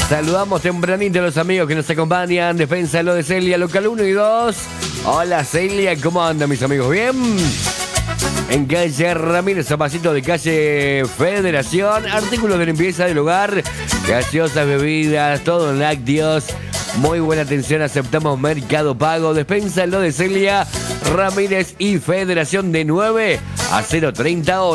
Saludamos tempranito a los amigos que nos acompañan. Defensa lo de Celia, local 1 y 2. Hola Celia, ¿cómo andan mis amigos? ¿Bien? En calle Ramírez, zapacito de calle Federación. Artículos de limpieza del hogar, gaseosas, bebidas, todo en lácteos. Muy buena atención, aceptamos Mercado Pago. Despensa lo de Celia, Ramírez y Federación de 9 a 0:30 horas.